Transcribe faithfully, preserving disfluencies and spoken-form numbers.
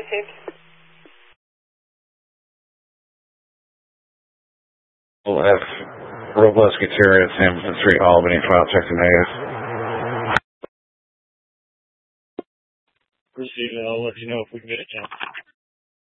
received. Well, F, Robles Gutierrez, Hamilton Street, Albany, file check to negative. Received, and I'll let you know if we can get it down.